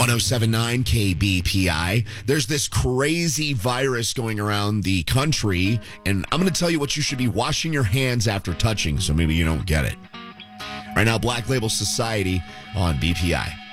1079 KBPI. There's this crazy virus going around the country, and I'm going to tell you what you should be washing your hands after touching, so maybe you don't get it. Right now, Black Label Society on BPI.